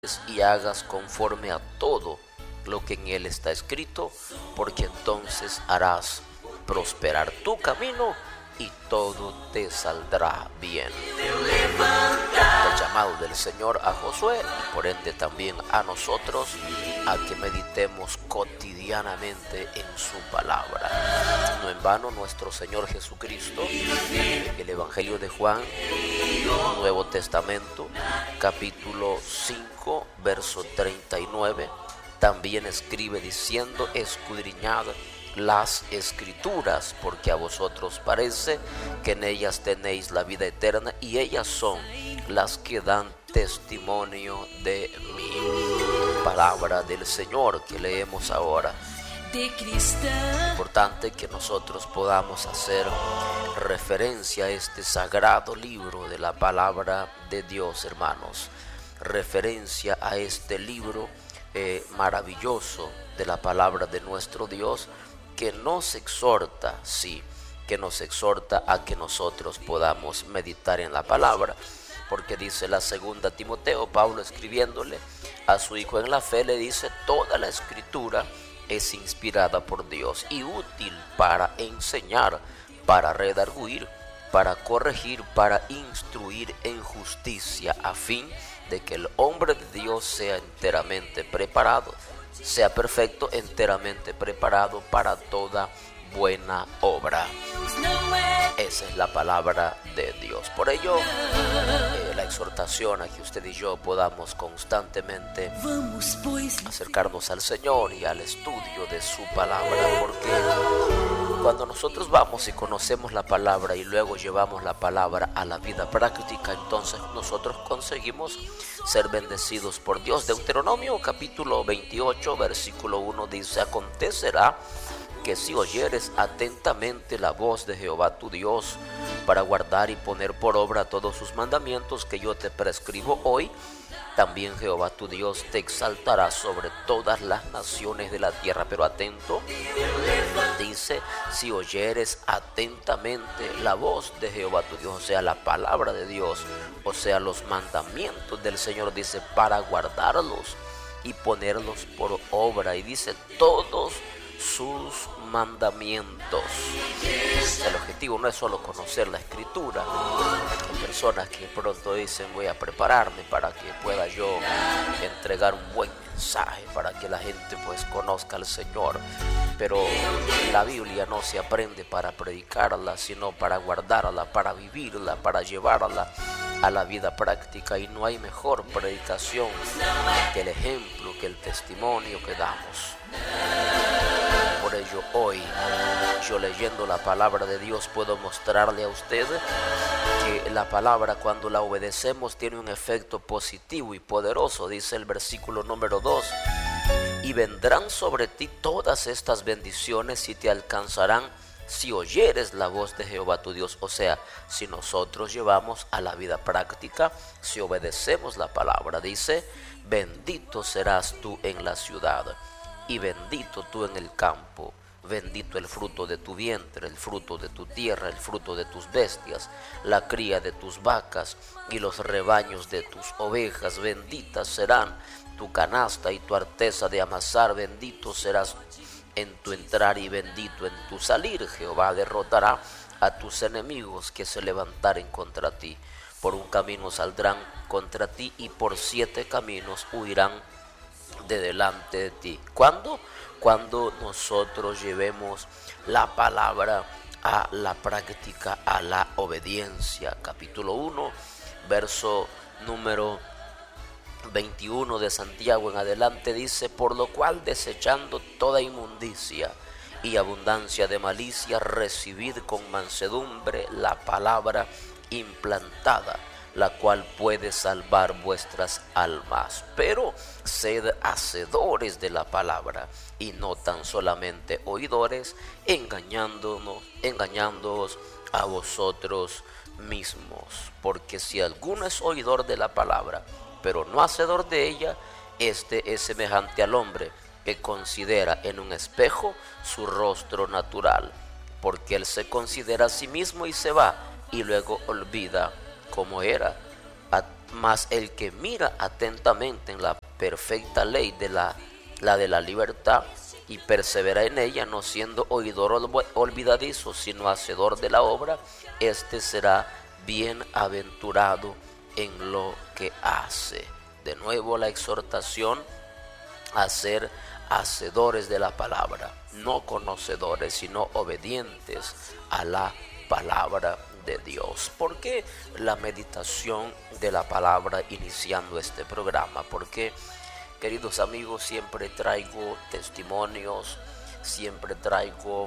y hagas conforme a todo lo que en él está escrito, porque entonces harás prosperar tu camino y todo te saldrá bien. El llamado del Señor a Josué y por ende también a nosotros a que meditemos cotidianamente en su palabra. No en vano nuestro Señor Jesucristo, en el Evangelio de Juan, Nuevo Testamento, capítulo 5, verso 39, también escribe diciendo: escudriñad las Escrituras, porque a vosotros parece que en ellas tenéis la vida eterna, y ellas son las que dan testimonio de mí. Palabra del Señor que leemos ahora. Es importante que nosotros podamos hacer referencia a este sagrado libro de la palabra de Dios, hermanos. Referencia a este libro maravilloso de la palabra de nuestro Dios, que nos exhorta, que nos exhorta a que nosotros podamos meditar en la palabra, porque dice la segunda Timoteo, Pablo escribiéndole a su hijo en la fe, le dice: toda la escritura es inspirada por Dios y útil para enseñar, para redarguir, para corregir, para instruir en justicia, a fin de que el hombre de Dios sea enteramente preparado, sea perfecto, enteramente preparado para toda buena obra. Esa es la palabra de Dios. Por ello, la exhortación a que usted y yo podamos constantemente acercarnos al Señor y al estudio de su palabra, porque cuando nosotros vamos y conocemos la palabra y luego llevamos la palabra a la vida práctica, entonces nosotros conseguimos ser bendecidos por Dios. Deuteronomio capítulo 28 versículo 1 dice: acontecerá que si oyeres atentamente la voz de Jehová tu Dios para guardar y poner por obra todos sus mandamientos que yo te prescribo hoy, también Jehová tu Dios te exaltará sobre todas las naciones de la tierra. Pero atento, dice: si oyeres atentamente la voz de Jehová tu Dios, o sea, la palabra de Dios, o sea, los mandamientos del Señor, dice, para guardarlos y ponerlos por obra, y dice todos sus mandamientos. El objetivo no es solo conocer la escritura. Hay personas que pronto dicen: voy a prepararme para que pueda yo entregar un buen mensaje, para que la gente pues conozca al Señor. Pero la Biblia no se aprende para predicarla, sino para guardarla, para vivirla, para llevarla a la vida práctica. Y no hay mejor predicación que el ejemplo, que el testimonio que damos. Por ello hoy, yo leyendo la palabra de Dios, puedo mostrarle a usted que la palabra, cuando la obedecemos, tiene un efecto positivo y poderoso. Dice el versículo número 2: y vendrán sobre ti todas estas bendiciones y te alcanzarán si oyeres la voz de Jehová tu Dios. O sea, si nosotros llevamos a la vida práctica, si obedecemos la palabra, dice: bendito serás tú en la ciudad y bendito tú en el campo, bendito el fruto de tu vientre, el fruto de tu tierra, el fruto de tus bestias, la cría de tus vacas y los rebaños de tus ovejas. Benditas serán tu canasta y tu arteza de amasar, bendito serás en tu entrar y bendito en tu salir. Jehová derrotará a tus enemigos que se levantaren contra ti. Por un camino saldrán contra ti y por 7 caminos huirán de delante de ti. ¿Cuándo? Cuando nosotros llevemos la palabra a la práctica, a la obediencia. Capítulo 1, verso número 21 de Santiago en adelante dice: por lo cual, desechando toda inmundicia y abundancia de malicia, recibid con mansedumbre la palabra implantada, la cual puede salvar vuestras almas. Pero sed hacedores de la palabra y no tan solamente oidores, engañándoos a vosotros mismos. Porque si alguno es oidor de la palabra, pero no hacedor de ella, este es semejante al hombre que considera en un espejo su rostro natural, porque él se considera a sí mismo y se va, y luego olvida cómo era. Mas el que mira atentamente en la perfecta ley de la de la libertad y persevera en ella, no siendo oidor olvidadizo, sino hacedor de la obra, este será bienaventurado en lo que hace. De nuevo la exhortación a ser hacedores de la palabra, no conocedores, sino obedientes a la palabra de Dios. ¿Por qué la meditación de la palabra iniciando este programa? Porque, queridos amigos, siempre traigo testimonios, siempre traigo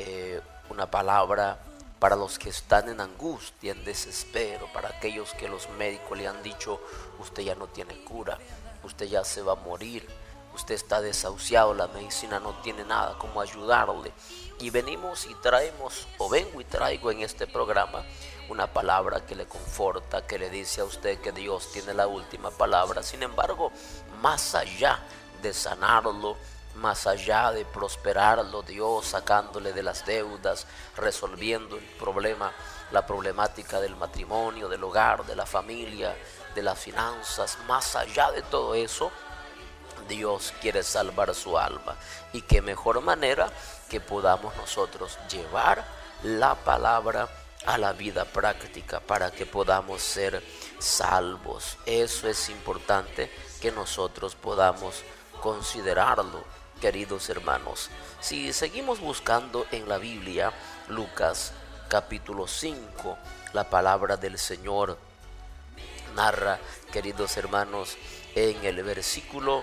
una palabra para los que están en angustia, en desespero, para aquellos que los médicos le han dicho: usted ya no tiene cura, usted ya se va a morir, usted está desahuciado, la medicina no tiene nada como ayudarle. Y venimos y traemos, o vengo y traigo en este programa una palabra que le conforta, que le dice a usted que Dios tiene la última palabra. Sin embargo, más allá de sanarlo, más allá de prosperarlo, Dios sacándole de las deudas, resolviendo el problema, la problemática del matrimonio, del hogar, de la familia, de las finanzas, más allá de todo eso, Dios quiere salvar su alma. Y qué mejor manera que podamos nosotros llevar la palabra a la vida práctica para que podamos ser salvos. Eso es importante que nosotros podamos considerarlo, queridos hermanos. Si seguimos buscando en la Biblia, Lucas capítulo 5, la palabra del Señor narra, queridos hermanos, en el versículo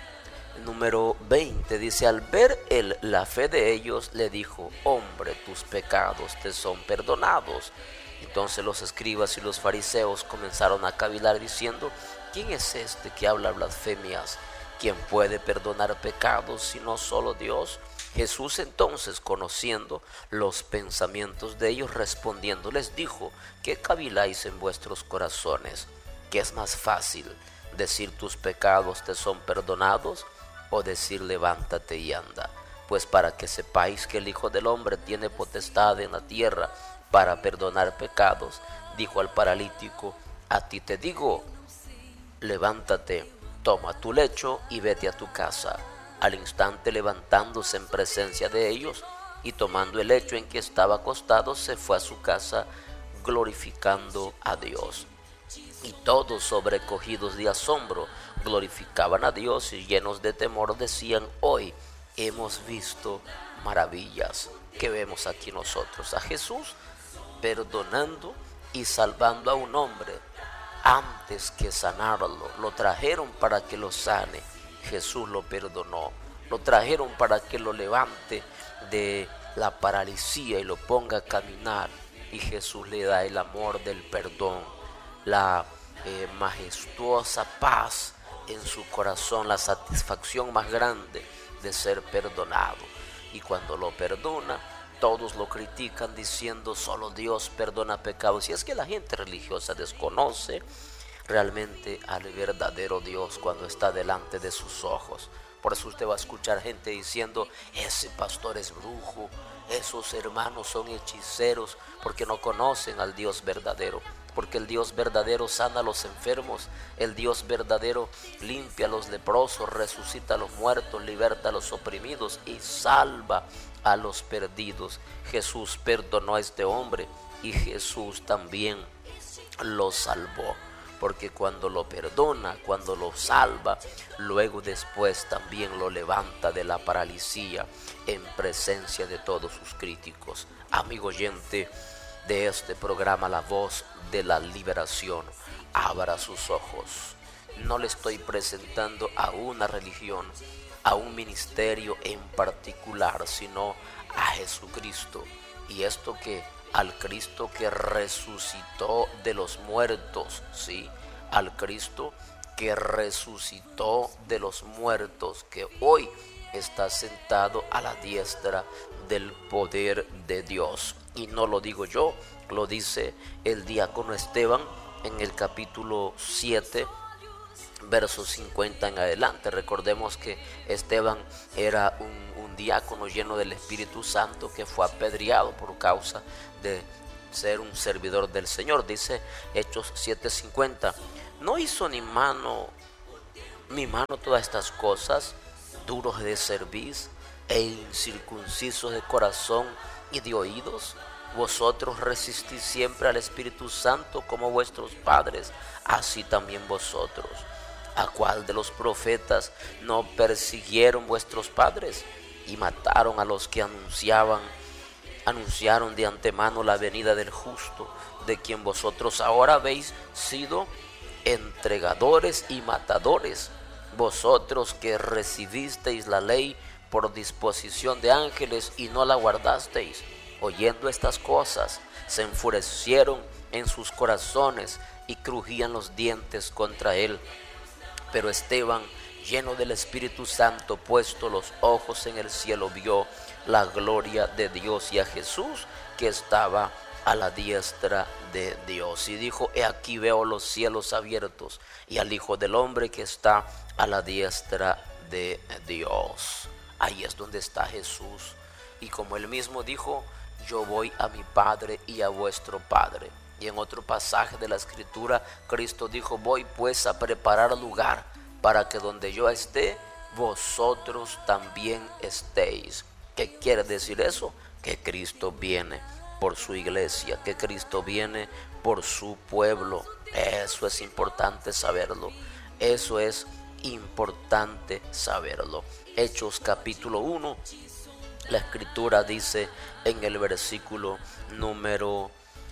número 20, dice: al ver él la fe de ellos, le dijo: hombre, tus pecados te son perdonados. Entonces los escribas y los fariseos comenzaron a cavilar diciendo: ¿quién es este que habla blasfemias? ¿Quién puede perdonar pecados sino solo Dios? Jesús entonces, conociendo los pensamientos de ellos, respondiendo les dijo: ¿qué caviláis en vuestros corazones? ¿Qué es más fácil, decir tus pecados te son perdonados, o decir levántate y anda? Pues para que sepáis que el Hijo del Hombre tiene potestad en la tierra para perdonar pecados, dijo al paralítico: a ti te digo, levántate, toma tu lecho y vete a tu casa. Al instante, levantándose en presencia de ellos y tomando el lecho en que estaba acostado, se fue a su casa glorificando a Dios. Y todos, sobrecogidos de asombro, glorificaban a Dios, y llenos de temor decían: hoy hemos visto maravillas. ¿Qué vemos aquí nosotros? A Jesús perdonando y salvando a un hombre. Antes que sanarlo, lo trajeron para que lo sane. Jesús lo perdonó. Lo trajeron para que lo levante de la paralisía y lo ponga a caminar. Y Jesús le da el amor del perdón, la majestuosa paz en su corazón, la satisfacción más grande de ser perdonado. Y cuando lo perdona, todos lo critican diciendo: solo Dios perdona pecados. Y es que la gente religiosa desconoce realmente al verdadero Dios cuando está delante de sus ojos. Por eso usted va a escuchar gente diciendo: ese pastor es brujo, esos hermanos son hechiceros, porque no conocen al Dios verdadero. Porque el Dios verdadero sana a los enfermos, el Dios verdadero limpia a los leprosos, resucita a los muertos, liberta a los oprimidos y salva a los perdidos. Jesús perdonó a este hombre y Jesús también lo salvó. Porque cuando lo perdona, cuando lo salva, luego después también lo levanta de la paralisía en presencia de todos sus críticos. Amigo oyente de este programa, La Voz de la Liberación, abra sus ojos. No le estoy presentando a una religión, a un ministerio en particular, sino a Jesucristo. Y esto que al Cristo que resucitó de los muertos, ¿sí? Al Cristo que resucitó de los muertos, que hoy está sentado a la diestra del poder de Dios. Y no lo digo yo, lo dice el diácono Esteban en el capítulo 7, versos 50 en adelante. Recordemos que Esteban era un diácono lleno del Espíritu Santo que fue apedreado por causa de ser un servidor del Señor. Dice Hechos 7:50, ¿no hizo mi mano todas estas cosas, duros de cerviz e incircuncisos de corazón y de oídos? Vosotros resistís siempre al Espíritu Santo como vuestros padres, así también vosotros. ¿A cuál de los profetas no persiguieron vuestros padres y mataron a los que anunciaron de antemano la venida del justo, de quien vosotros ahora habéis sido entregadores y matadores? Vosotros que recibisteis la ley por disposición de ángeles y no la guardasteis. Oyendo estas cosas, se enfurecieron en sus corazones y crujían los dientes contra él. Pero Esteban, lleno del Espíritu Santo, puesto los ojos en el cielo, vio la gloria de Dios y a Jesús que estaba a la diestra de Dios. Y dijo: he aquí veo los cielos abiertos y al Hijo del Hombre que está a la diestra de Dios. Ahí es donde está Jesús. Y como él mismo dijo: yo voy a mi Padre y a vuestro Padre. Y en otro pasaje de la Escritura, Cristo dijo: voy pues a preparar lugar para que donde yo esté, vosotros también estéis. ¿Qué quiere decir eso? Que Cristo viene por su iglesia, que Cristo viene por su pueblo. Eso es importante saberlo. Eso es importante saberlo. Hechos capítulo 1, la Escritura dice en el versículo número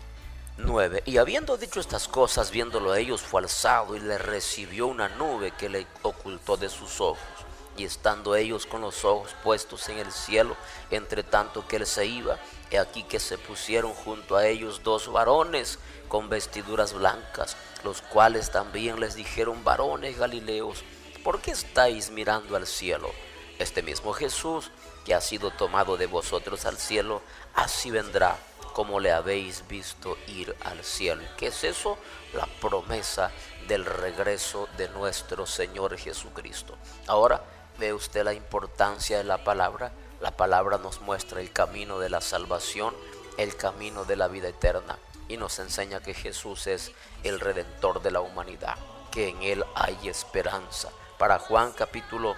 9: y habiendo dicho estas cosas, viéndolo ellos, fue alzado y le recibió una nube que le ocultó de sus ojos. Y estando ellos con los ojos puestos en el cielo, entre tanto que él se iba, he aquí que se pusieron junto a ellos dos varones con vestiduras blancas, los cuales también les dijeron: varones galileos, ¿por qué estáis mirando al cielo? Este mismo Jesús que ha sido tomado de vosotros al cielo, así vendrá como le habéis visto ir al cielo. ¿Qué es eso? La promesa del regreso de nuestro Señor Jesucristo. Ahora ve usted la importancia de la palabra. La palabra nos muestra el camino de la salvación, el camino de la vida eterna, y nos enseña que Jesús es el Redentor de la humanidad, que en Él hay esperanza. Para Juan capítulo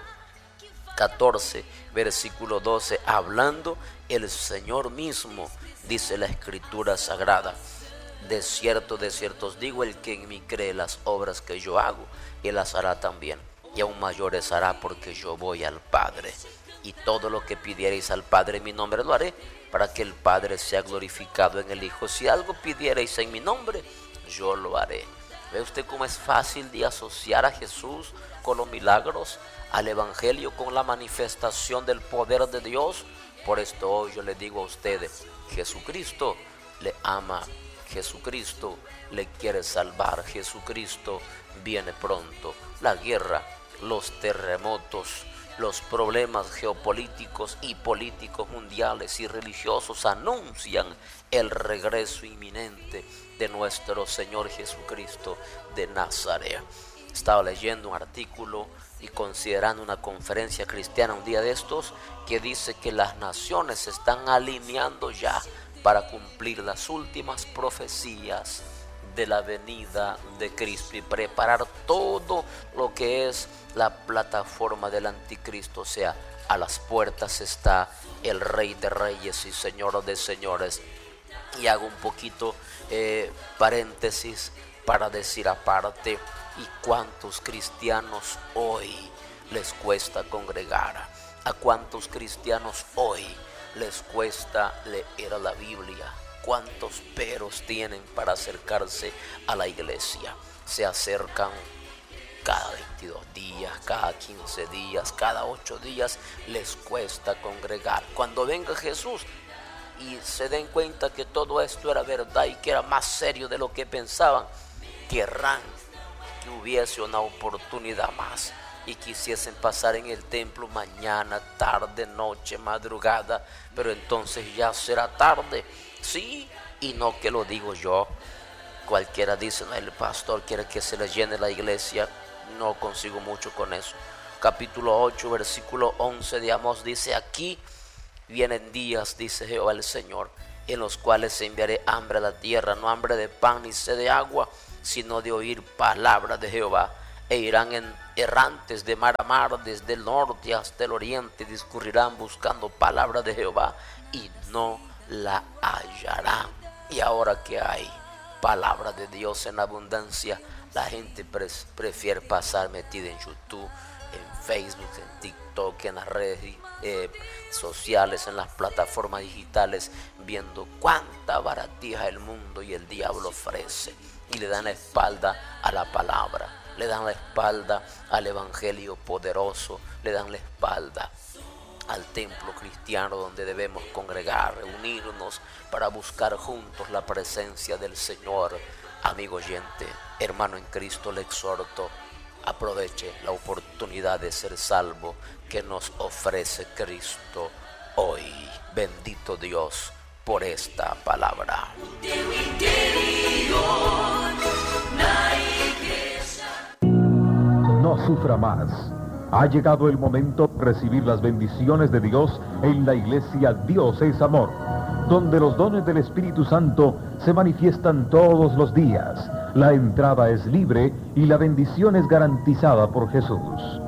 14, versículo 12, hablando el Señor mismo, dice la Escritura Sagrada: de cierto os digo, el que en mí cree las obras que yo hago, él las hará también, y aún mayores hará, porque yo voy al Padre. Y todo lo que pidiereis al Padre en mi nombre lo haré, para que el Padre sea glorificado en el Hijo. Si algo pidiereis en mi nombre, yo lo haré. ¿Ve usted cómo es fácil de asociar a Jesús con los milagros, al Evangelio con la manifestación del poder de Dios? Por esto hoy yo le digo a ustedes: Jesucristo le ama, Jesucristo le quiere salvar, Jesucristo viene pronto. La guerra, los terremotos, los problemas geopolíticos y políticos mundiales y religiosos anuncian el regreso inminente de nuestro Señor Jesucristo de Nazaret. Estaba leyendo un artículo y considerando una conferencia cristiana un día de estos, que dice que las naciones se están alineando ya para cumplir las últimas profecías de la venida de Cristo y preparar todo lo que es la plataforma del anticristo. O sea, a las puertas está el Rey de Reyes y Señor de Señores. Y hago un poquito paréntesis para decir aparte: ¿y cuántos cristianos hoy les cuesta congregar? ¿A cuántos cristianos hoy les cuesta leer la Biblia? ¿Cuántos peros tienen para acercarse a la iglesia? Se acercan cada 22 días, cada 15 días, cada 8 días, les cuesta congregar. Cuando venga Jesús y se den cuenta que todo esto era verdad y que era más serio de lo que pensaban, querrán que hubiese una oportunidad más y quisiesen pasar en el templo mañana, tarde, noche, madrugada, pero entonces ya será tarde. Sí, y no que lo digo yo. Cualquiera dice: no, el pastor quiere que se le llene la iglesia. No consigo mucho con eso. Capítulo 8, versículo 11 de Amós dice: aquí vienen días, dice Jehová el Señor, en los cuales enviaré hambre a la tierra, no hambre de pan ni sed de agua, sino de oír palabra de Jehová. E irán errantes de mar a mar, desde el norte hasta el oriente, discurrirán buscando palabra de Jehová y no la hallarán. Y ahora que hay palabra de Dios en abundancia, la gente prefiere pasar metida en YouTube, en Facebook, en TikTok, en las redes sociales, en las plataformas digitales, viendo cuánta baratija el mundo y el diablo ofrece, y le dan la espalda a la palabra, le dan la espalda al evangelio poderoso, le dan la espalda al templo cristiano donde debemos congregar, reunirnos para buscar juntos la presencia del Señor. Amigo oyente, hermano en Cristo, le exhorto: aproveche la oportunidad de ser salvo que nos ofrece Cristo hoy. Bendito Dios por esta palabra. No sufra más. Ha llegado el momento de recibir las bendiciones de Dios en la iglesia Dios es Amor, donde los dones del Espíritu Santo se manifiestan todos los días. La entrada es libre y la bendición es garantizada por Jesús.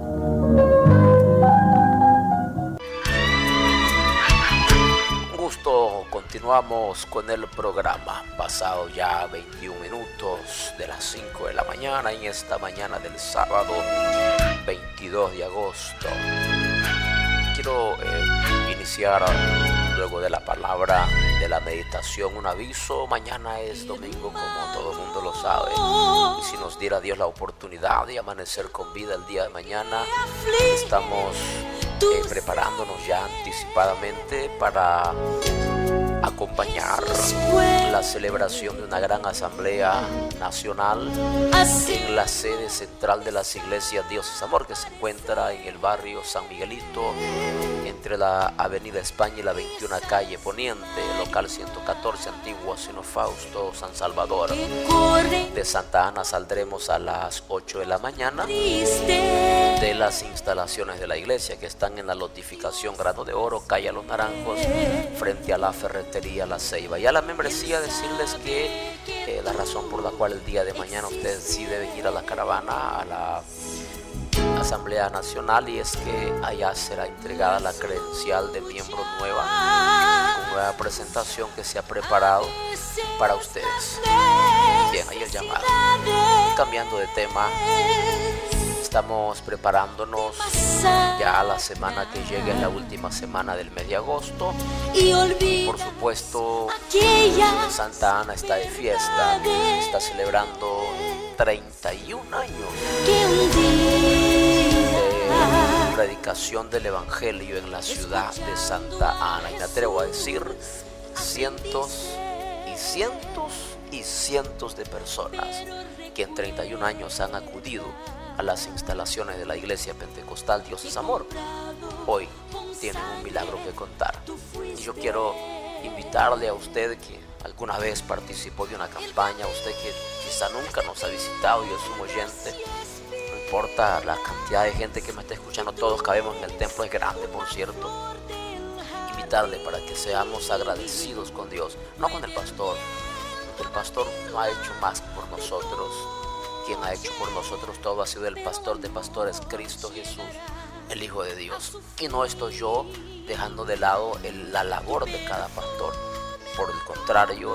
Un gusto, continuamos con el programa. Pasado ya 21 minutos de las 5 de la mañana, en esta mañana del sábado 22 de agosto. Quiero iniciar, luego de la palabra de la meditación, un aviso. Mañana es domingo, como todo el mundo lo sabe, y si nos diera Dios la oportunidad de amanecer con vida el día de mañana, estamos preparándonos ya anticipadamente para acompañar la celebración de una gran asamblea nacional en la sede central de las iglesias Dios es Amor, que se encuentra en el barrio San Miguelito, entre la avenida España y la 21 calle Poniente, local 114, antiguo Sino Fausto, San Salvador. De Santa Ana saldremos a las 8 de la mañana de las instalaciones de la iglesia, que están en la lotificación Grano de Oro, calle Los Naranjos, frente a la ferretería La Ceiba. Y a la membresía decirles que la razón por la cual el día de mañana ustedes sí deben ir a la caravana, a la Asamblea Nacional, y es que allá será entregada la credencial de miembro nueva, con nueva presentación que se ha preparado para ustedes. Bien, ahí el llamado. Cambiando de tema, estamos preparándonos ya a la semana que llegue, la última semana del mes de agosto. Y por supuesto, Santa Ana está de fiesta, está celebrando 31 años de predicación del Evangelio en la ciudad de Santa Ana. Y me atrevo a decir, cientos y cientos y cientos de personas que en 31 años han acudido a las instalaciones de la iglesia pentecostal Dios es Amor, hoy tienen un milagro que contar. Y yo quiero invitarle a usted que alguna vez participó de una campaña, usted que quizá nunca nos ha visitado y es un oyente, no importa la cantidad de gente que me está escuchando, todos cabemos en el templo, es grande por cierto. Invitarle para que seamos agradecidos con Dios, no con el pastor, porque el pastor no ha hecho más por nosotros. Quien ha hecho por nosotros todo ha sido el pastor de pastores, Cristo Jesús, el Hijo de Dios. Y no estoy yo dejando de lado la labor de cada pastor. Por el contrario,